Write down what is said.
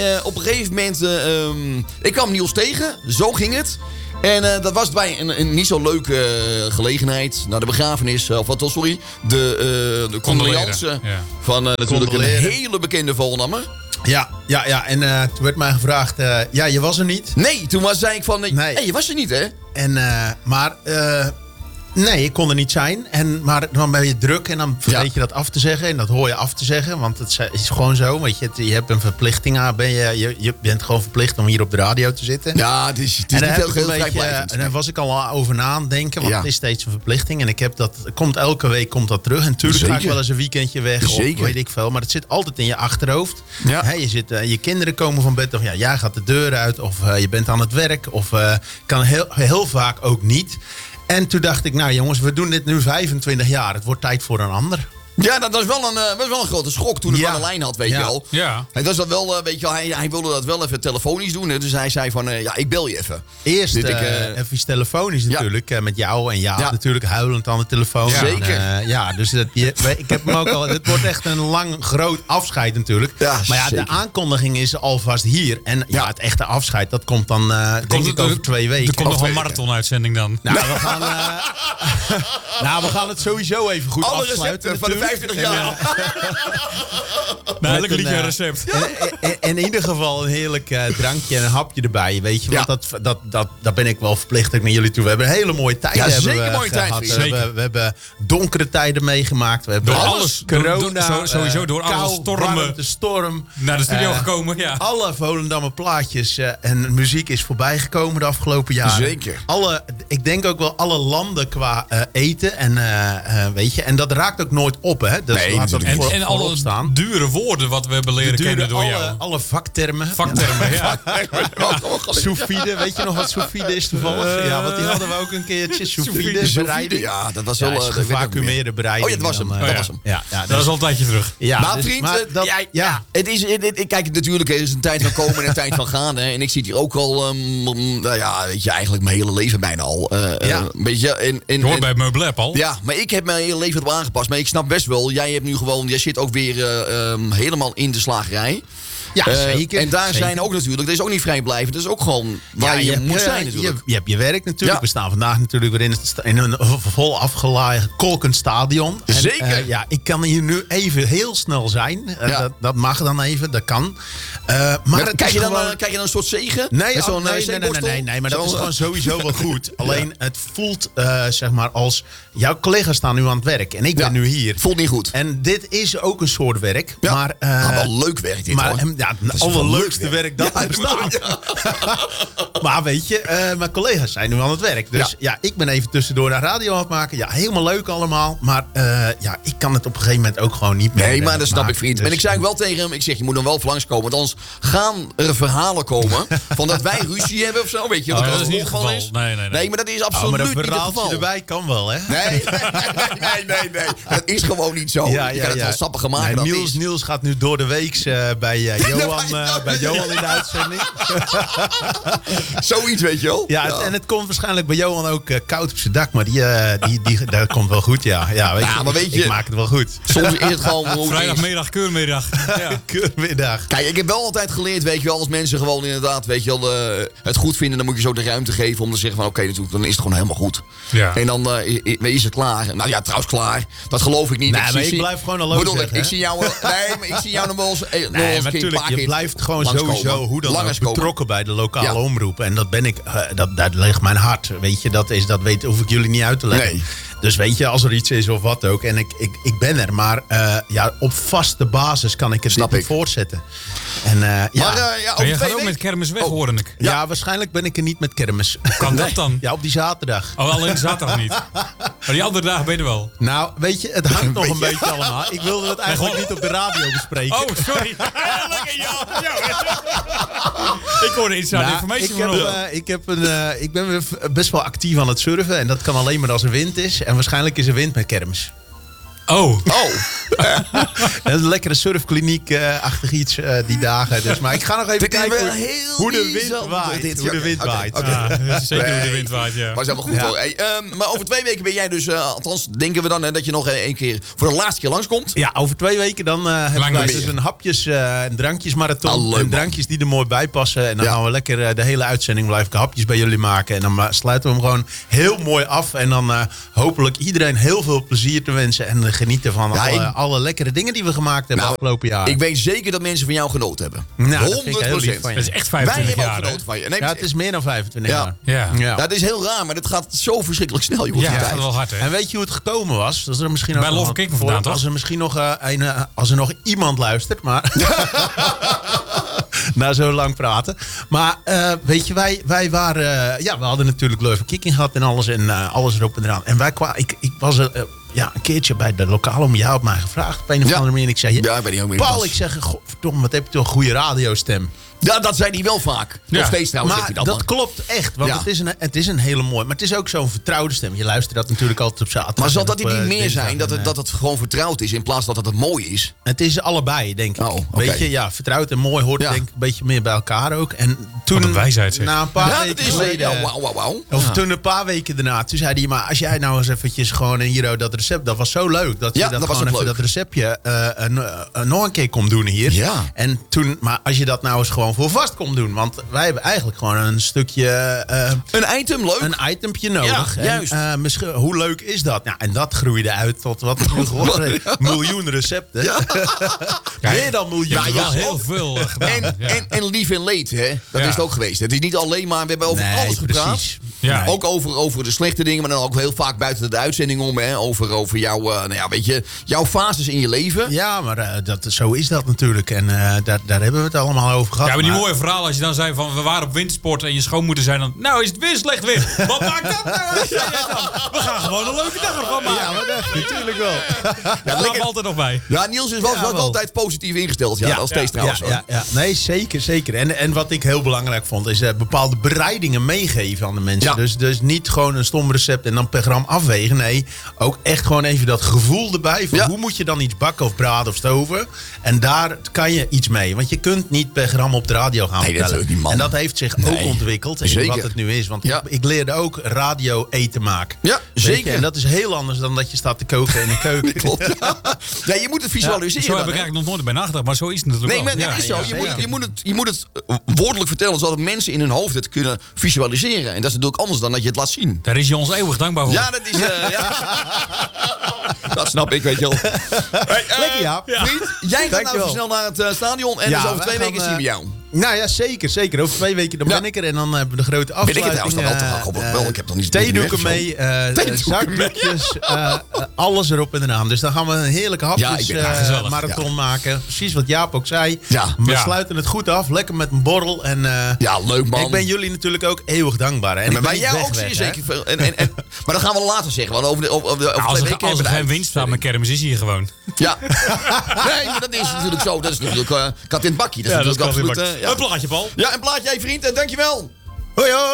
op een gegeven moment... ik kwam Niels tegen, zo ging het. En dat was bij een niet zo leuke gelegenheid. Nou, de begrafenis, de condoleance van natuurlijk een hele bekende Volendammer. Ja. En toen werd mij gevraagd, je was er niet? Nee, toen zei ik van, je was er niet, hè? Nee, ik kon er niet zijn. Maar dan ben je druk en dan vergeet je dat af te zeggen. En dat hoor je af te zeggen, want het is gewoon zo. Want je hebt een verplichting aan. Je bent gewoon verplicht om hier op de radio te zitten. Ja, het is niet heel vrijblijvend. En daar was ik al over na aan het denken, want het is steeds een verplichting. En ik heb elke week komt dat terug. En natuurlijk ga ik wel eens een weekendje weg, of weet ik veel. Maar het zit altijd in je achterhoofd. Ja. Je kinderen komen van bed, of jij gaat de deur uit, of je bent aan het werk. Of kan heel vaak ook niet. En toen dacht ik, nou jongens, we doen dit nu 25 jaar. Het wordt tijd voor een ander. Ja, dat was wel een grote schok toen ik aan de lijn had, weet je wel. Ja. Hij was dat wel, weet je wel, hij wilde dat wel even telefonisch doen. Hè, dus hij zei van, ik bel je even. Eerst even telefonisch natuurlijk, met jou. En natuurlijk huilend aan de telefoon. Ja. Zeker. Dus ik heb hem ook al... Het wordt echt een lang, groot afscheid natuurlijk. Ja, maar de aankondiging is alvast hier. En het echte afscheid, dat komt dan denk ik over 2 weken. Er komt nog een marathon-uitzending dan. Nou, we gaan het sowieso even goed afsluiten. Van de 25 jaar. Lekker liedje recept. In ieder geval een heerlijk drankje en een hapje erbij. Weet je, want dat ben ik wel verplicht met jullie toe. We hebben een hele mooie tijd gehad. We hebben donkere tijden meegemaakt. We hebben door alles. Corona. Sowieso door alle stormen. De storm. Naar de studio gekomen, ja. Alle Volendammer plaatjes en muziek is voorbij gekomen de afgelopen jaren. Zeker. Ik denk ook wel alle landen qua eten. En weet je, en dat raakt ook nooit op, hè? Dat en alle dure woorden wat we hebben leren kennen door jou. Alle vaktermen. Ja. Sous vide, weet je nog wat sous vide is toevallig? Want die hadden we ook een keertje. Sous vide bereiding. Ja, dat was wel gevacumeerde bereiding. Dat was hem. Dat is al een tijdje terug. Maar vriend, kijk, natuurlijk, er is een tijd van komen en een tijd van gaan. Hè, en ik zit hier ook al, weet je, eigenlijk mijn hele leven bijna al. Je hoort bij Meublep al. Ja, maar ik heb mijn hele leven erop aangepast. Maar ik snap best wel, jij zit ook weer helemaal in de slagerij. Ja, zeker. En daar zijn ook natuurlijk, dat is ook niet vrijblijvend. Dat is ook gewoon waar je moet zijn natuurlijk. Je hebt je werk natuurlijk. Ja. We staan vandaag natuurlijk weer in een vol afgeladen kolkend stadion. Zeker. Ik kan hier nu even heel snel zijn. Dat mag dan even, dat kan. Maar krijg je dan een soort zegen? Nee, maar dat is gewoon sowieso wel goed. Alleen het voelt zeg maar als... Jouw collega's staan nu aan het werk en ik ben nu hier. Voelt niet goed. En dit is ook een soort werk. Ja. Maar wel leuk werk dit, hoor. Het allerleukste werk dat er bestaat. Maar weet je, mijn collega's zijn nu aan het werk. Dus ik ben even tussendoor naar radio aan het maken. Ja, helemaal leuk allemaal. Maar ik kan het op een gegeven moment ook gewoon niet meer. Nee, maar dat snap ik, vriend. Dus, en ik zei wel tegen hem, ik zeg, je moet dan wel langskomen. Want anders gaan er verhalen komen van dat wij ruzie hebben of zo. Weet je, dat is niet het geval. Nee, maar dat is absoluut niet het geval. Maar erbij kan wel, hè? Nee. Dat is gewoon niet zo. Je kan het wel sappiger maken. Niels gaat nu door de week bij Johan in de uitzending. Zoiets, weet je wel. En het komt waarschijnlijk bij Johan ook koud op zijn dak. Maar dat komt wel goed, ja. Maar weet je, ik maak het wel goed. Soms is het gewoon... Vrijdagmiddag, keurmiddag. Keurmiddag. Kijk, ik heb wel altijd geleerd, weet je wel, als mensen gewoon inderdaad, weet je wel, het goed vinden, dan moet je zo de ruimte geven om te zeggen van oké, natuurlijk, dan is het gewoon helemaal goed. Ja. En dan is het klaar. Nou ja, trouwens klaar. Dat geloof ik niet. Nee, maar ik blijf gewoon hallo zeggen. Ik zie jou nog wel eens maar natuurlijk, je blijft gewoon sowieso hoe dan ook betrokken bij de lokale omroep. En dat ben ik, dat ligt mijn hart. Weet je, dat hoef ik jullie niet uit te leggen. Nee. Dus weet je, als er iets is of wat ook. En ik ben er. Maar op vaste basis kan ik het niet voortzetten. En, maar je gaat ook met kermis weg, hoorde ik. Ja, waarschijnlijk ben ik er niet met kermis. Kan dat dan? Ja, op die zaterdag. Oh, alleen zaterdag niet. Maar die andere dagen ben je er wel. Nou, weet je, het hangt nog een beetje allemaal. Ik wilde het eigenlijk niet op de radio bespreken. Oh, sorry. Ik hoorde iets aan de informatie. Ik ben weer best wel actief aan het surfen. En dat kan alleen maar als er wind is. En waarschijnlijk is er wind met kermis. Oh. Dat is een lekkere surfkliniek-achtig iets die dagen. Dus, maar ik ga nog even kijken hoe de wind waait. Hoe de wind waait. Zeker hoe de wind waait, ja. Maar is helemaal goed hoor. Hey, maar over 2 weken ben jij dus, althans denken we dan dat je nog een keer voor de laatste keer langskomt. Ja, over 2 weken dan hebben wij dus een hapjes- en drankjesmarathon. En drankjes die er mooi bij passen. En dan gaan we lekker de hele uitzending blijven hapjes bij jullie maken. En dan sluiten we hem gewoon heel mooi af. En dan hopelijk iedereen heel veel plezier te wensen. En genieten van alle lekkere dingen die we gemaakt hebben afgelopen jaar. Ik weet zeker dat mensen van jou genoten hebben. 100%. Dat is echt 25 jaar. Wij hebben van je. Nee, ja, het is meer dan 25 jaar. Ja. Dat is heel raar, maar dat gaat zo verschrikkelijk snel. Ja, dat gaat wel hard, hè? En weet je hoe het gekomen was? Dat is er misschien bij Love Kick vandaan, toch? Als er misschien nog als er nog iemand luistert, maar na zo lang praten. Maar weet je, wij waren, we hadden natuurlijk Love Kicking gehad en alles erop en eraan. En wij kwamen, ik was een keertje bij de lokale om jou op mij gevraagd op een of andere manier. En ik zei, ik ben niet ook meer Paul, ik zeg, godverdomme, wat heb je toch een goede radiostem. Ja, dat zei hij wel vaak. Nog steeds trouwens. Maar dat klopt echt. Want het is een hele mooie. Maar het is ook zo'n vertrouwde stem. Je luistert dat natuurlijk altijd op zaterdag. Maar zal dat niet meer zijn? Dat het gewoon vertrouwd is in plaats dat het mooi is? Het is allebei, denk ik. Weet je, vertrouwd en mooi hoort denk ik een beetje meer bij elkaar ook. En toen, wat een wijsheid zeg. Na een paar weken geleden, of toen een paar weken daarna, toen zei hij, maar als jij nou eens eventjes gewoon hier dat recept, dat was zo leuk. Dat je dat gewoon even dat receptje nog een keer komt doen hier. Ja. En toen, maar als je dat nou eens gewoon voor vast komt doen. Want wij hebben eigenlijk gewoon een stukje een item, leuk. Een itempje nodig. Ja, juist. Misschien, hoe leuk is dat? Nou, en dat groeide uit tot wat het nu geworden is. Miljoen recepten. Ja. Meer dan miljoen. Ja, heel veel gedaan. En lief en leed, hè? Dat is het ook geweest. Het is niet alleen maar, we hebben over alles gepraat. Ja. Ook over de slechte dingen, maar dan ook heel vaak buiten de uitzending om. Hè? Over jouw, jouw fases in je leven. Ja, maar zo is dat natuurlijk. En daar hebben we het allemaal over gehad. Ja, maar die mooie verhaal als je dan zei van we waren op wintersport en je schoonmoeder zei dan, nou is het weer slecht weer. Wat maakt dat nou? We gaan gewoon een leuke dag ervan maken. Ja, maar dat natuurlijk wel. Dat ligt altijd nog bij. Ja, Niels is wel altijd positief ingesteld. Ja, nog steeds trouwens. Ja. Nee, zeker. En wat ik heel belangrijk vond is bepaalde bereidingen meegeven aan de mensen. Ja. Dus niet gewoon een stom recept en dan per gram afwegen. Nee, ook echt gewoon even dat gevoel erbij. Van hoe moet je dan iets bakken of braden of stoven? En daar kan je iets mee. Want je kunt niet per gram op de radio gaan vertellen. En dat heeft zich ook ontwikkeld. En wat het nu is. Want ik leerde ook radio eten maken. Ja, zeker. En dat is heel anders dan dat je staat te koken in een keuken. Klopt. Ja, je moet het visualiseren. Zo heb ik eigenlijk nog nooit bij nagedacht. Maar zo is het natuurlijk wel. Nee, maar is zo. Je moet het woordelijk vertellen. Zodat mensen in hun hoofd het kunnen visualiseren. En dat is natuurlijk anders dan dat je het laat zien. Daar is je ons eeuwig dankbaar voor. Ja, dat is... Dat snap ik, weet je wel. Lekker, ja. Vriend, jij gaat nou snel naar het stadion. En dus over 2 weken zien we jou. Nou ja, zeker. Over 2 weken dan ben ik er. En dan hebben we de grote afsluiting. Ben ik het trouwens wel? Ik heb nog niet theedoeken mee, zakdoekjes, alles erop en eraan. Dus dan gaan we een heerlijke hapjesmarathon maken. Precies wat Jaap ook zei. Ja. We sluiten het goed af. Lekker met een borrel. En, leuk man. Ik ben jullie natuurlijk ook eeuwig dankbaar. En maar bij jou ook zeer zeker. Maar dat gaan we later zeggen. Want als er geen winst staat met kermis is hier gewoon. Ja. Nee, maar dat is natuurlijk zo. Dat is natuurlijk kat in het bakje. Dat is natuurlijk absoluut... Een plaatje, Paul. Ja, een plaatje, vriend. En dankjewel. Hoi, hoi.